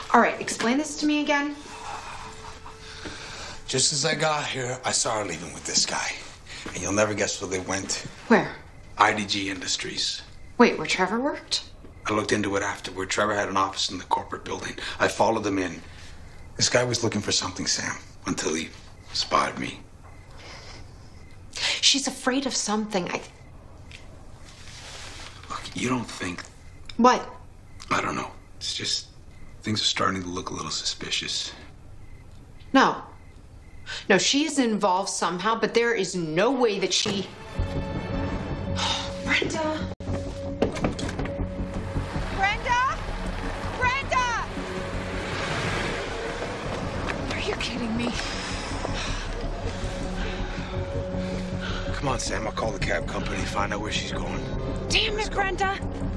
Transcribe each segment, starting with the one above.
All right, explain this to me again. Just as I got here, I saw her leaving with this guy. And you'll never guess where they went. Where? IDG Industries. Wait, where Trevor worked? I looked into it afterward. Trevor had an office in the corporate building. I followed them in. This guy was looking for something, Sam, until he spotted me. She's afraid of something. Look, you don't think... What? I don't know. It's just... things are starting to look a little suspicious. No. No, she is involved somehow, but there is no way that she... Brenda! Brenda! Brenda! Are you kidding me? Come on, Sam. I'll call the cab company, find out where she's going. Damn it, Brenda!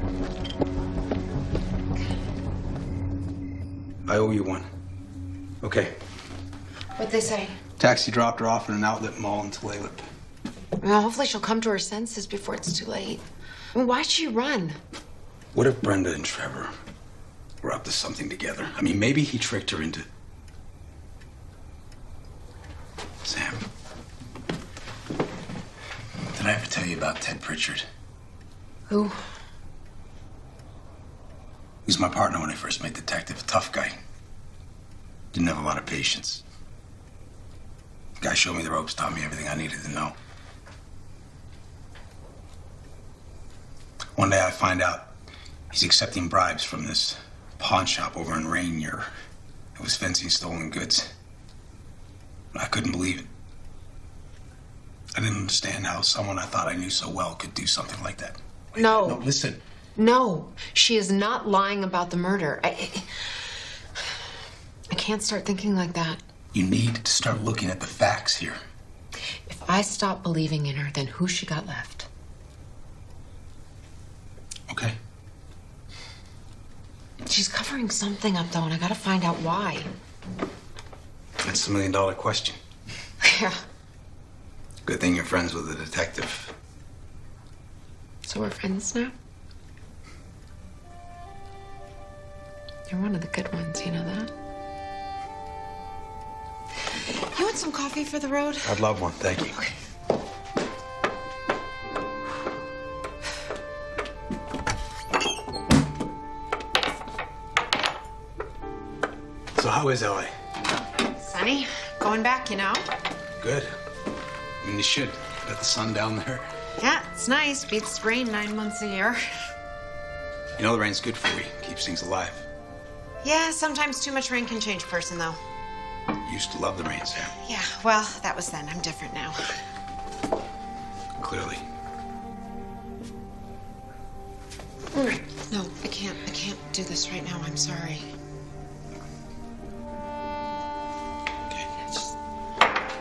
I owe you one. Okay. What'd they say? Taxi dropped her off in an outlet mall in Tulalip. Well, hopefully she'll come to her senses before it's too late. I mean, why'd she run? What if Brenda and Trevor were up to something together? I mean, maybe he tricked her into... Sam. Did I ever tell you about Ted Pritchard? Who? He was my partner when I first made detective. A tough guy. Didn't have a lot of patience. The guy showed me the ropes, taught me everything I needed to know. One day I find out he's accepting bribes from this pawn shop over in Rainier. It was fencing stolen goods. I couldn't believe it. I didn't understand how someone I thought I knew so well could do something like that. Wait, No. No, listen. No, she is not lying about the murder. I can't start thinking like that. You need to start looking at the facts here. If I stop believing in her, then who she got left? Okay. She's covering something up, though, and I gotta find out why. That's the million-dollar question. Yeah. Good thing you're friends with a detective. So we're friends now? You're one of the good ones, you know that? You want some coffee for the road? I'd love one, thank you. Okay. So how is LA? Sunny. Going back, you know? Good. I mean, you should. Got the sun down there. Yeah, it's nice. Beats rain 9 months a year. You know the rain's good for you. Keeps things alive. Yeah, sometimes too much rain can change a person, though. Used to love the rain, Sam. Yeah, well, that was then. I'm different now. Clearly. No, I can't do this right now. I'm sorry.